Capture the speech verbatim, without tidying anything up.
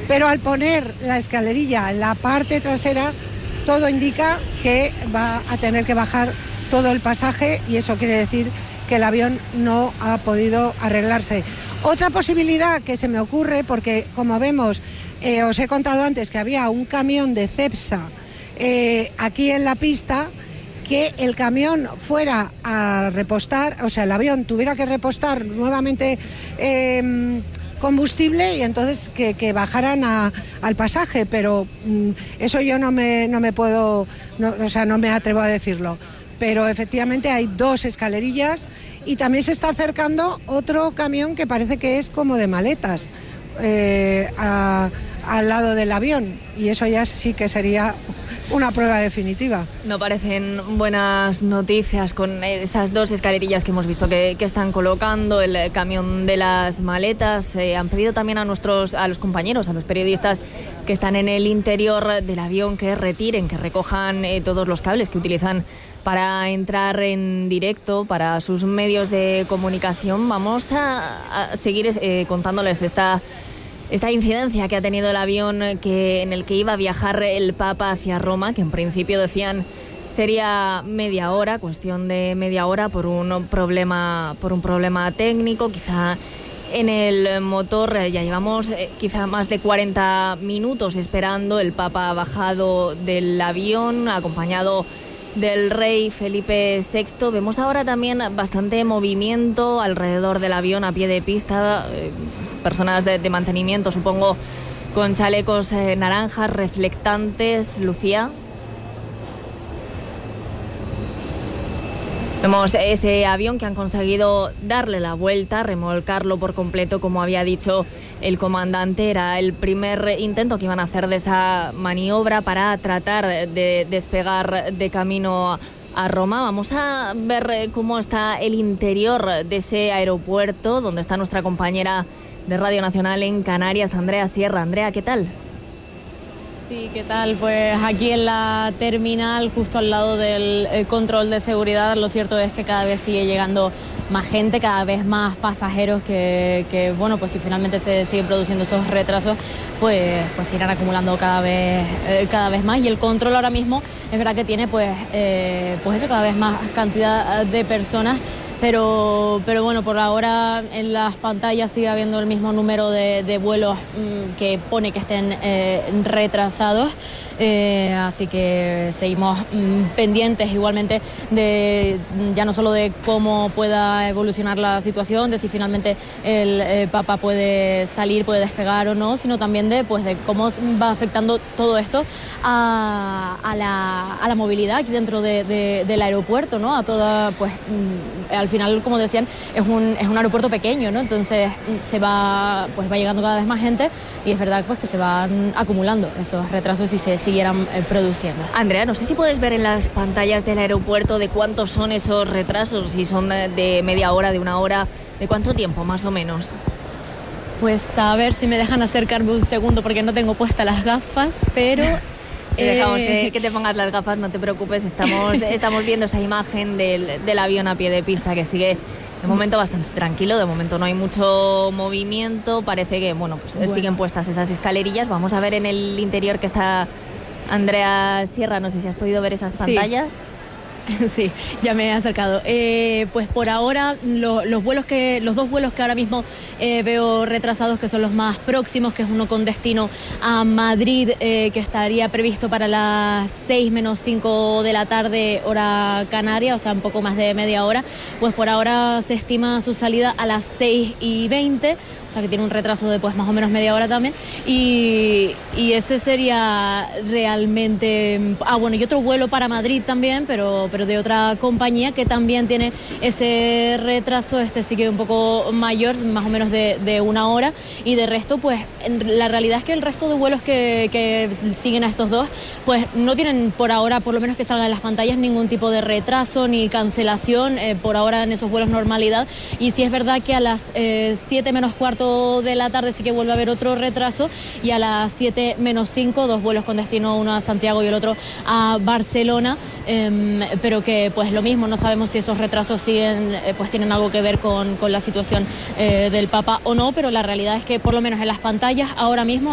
pero al poner la escalerilla en la parte trasera, todo indica que va a tener que bajar todo el pasaje y eso quiere decir que el avión no ha podido arreglarse. Otra posibilidad que se me ocurre, porque como vemos, eh, os he contado antes que había un camión de Cepsa eh, aquí en la pista, que el camión fuera a repostar, o sea, el avión tuviera que repostar nuevamente eh, combustible y entonces que, que bajaran a, al pasaje, pero mm, eso yo no me, no me puedo, no, o sea, no me atrevo a decirlo. Pero efectivamente hay dos escalerillas y también se está acercando otro camión que parece que es como de maletas eh, a, al lado del avión, y eso ya sí que sería una prueba definitiva. No parecen buenas noticias con esas dos escalerillas que hemos visto que, que están colocando, el camión de las maletas. Eh, han pedido también a nuestros, a los compañeros, a los periodistas que están en el interior del avión que retiren, que recojan eh, todos los cables que utilizan para entrar en directo para sus medios de comunicación. Vamos a, a seguir eh, contándoles esta Esta incidencia que ha tenido el avión que, en el que iba a viajar el Papa hacia Roma, que en principio decían sería media hora, cuestión de media hora por un problema, por un problema técnico, quizá en el motor. Ya llevamos eh, quizá más de cuarenta minutos esperando. El Papa ha bajado del avión, acompañado del rey Felipe sexto. Vemos ahora también bastante movimiento alrededor del avión a pie de pista, eh, personas de, de mantenimiento, supongo, con chalecos eh, naranjas, reflectantes. Lucía. Vemos ese avión que han conseguido darle la vuelta, remolcarlo por completo, como había dicho el comandante. Era el primer intento que iban a hacer de esa maniobra para tratar de despegar de camino a Roma. Vamos a ver cómo está el interior de ese aeropuerto, donde está nuestra compañera de Radio Nacional en Canarias, Andrea Sierra. Andrea, ¿qué tal? Sí, ¿qué tal? Pues aquí en la terminal, justo al lado del eh, control de seguridad, lo cierto es que cada vez sigue llegando más gente, cada vez más pasajeros que, que bueno, pues si finalmente se siguen produciendo esos retrasos, pues, pues se irán acumulando cada vez, eh, cada vez más. Y el control ahora mismo es verdad que tiene pues, eh, pues eso, cada vez más cantidad de personas. Pero, pero bueno, por ahora en las pantallas sigue habiendo el mismo número de, de vuelos mmm, que pone que estén eh, retrasados. Eh, así que seguimos mmm, pendientes igualmente de ya no solo de cómo pueda evolucionar la situación, de si finalmente el eh, Papa puede salir, puede despegar o no, sino también de, pues, de cómo va afectando todo esto a, a, la, a la movilidad aquí dentro de, de, del aeropuerto, ¿no? A toda, pues, mmm, al final, como decían, es un, es un aeropuerto pequeño, ¿no? Entonces se va, pues va llegando cada vez más gente y es verdad pues que se van acumulando esos retrasos y se siguieran eh, produciendo. Andrea, no sé si puedes ver en las pantallas del aeropuerto de cuántos son esos retrasos, si son de, de media hora, de una hora, de cuánto tiempo más o menos. Pues a ver si me dejan acercarme un segundo porque no tengo puestas las gafas, pero... Te dejamos que, que te pongas las gafas, no te preocupes, estamos, estamos viendo esa imagen del, del avión a pie de pista que sigue de momento bastante tranquilo, de momento no hay mucho movimiento, parece que bueno, pues bueno. siguen puestas esas escalerillas. Vamos a ver en el interior que está Andrea Sierra, no sé si has podido ver esas pantallas. Sí. Sí, ya me he acercado. Eh, pues por ahora lo, los vuelos que, los dos vuelos que ahora mismo eh, veo retrasados, que son los más próximos, que es uno con destino a Madrid, eh, que estaría previsto para las seis menos cinco de la tarde, hora canaria, o sea, un poco más de media hora. Pues por ahora se estima su salida a las seis y veinte, o sea que tiene un retraso de pues más o menos media hora también. Y, y ese sería realmente... Ah, bueno, y otro vuelo para Madrid también, pero... pero de otra compañía que también tiene ese retraso, este sí que un poco mayor, más o menos de, de una hora, y de resto, pues en la realidad es que el resto de vuelos que, que siguen a estos dos, pues no tienen por ahora, por lo menos que salgan en las pantallas, ningún tipo de retraso ni cancelación, eh, por ahora en esos vuelos normalidad. Y sí es verdad que a las eh, siete menos cuarto de la tarde sí que vuelve a haber otro retraso, y a las siete menos cinco, dos vuelos con destino, uno a Santiago y el otro a Barcelona, eh, pero que pues lo mismo, no sabemos si esos retrasos siguen, eh, pues tienen algo que ver con, con la situación eh, del Papa o no, pero la realidad es que por lo menos en las pantallas ahora mismo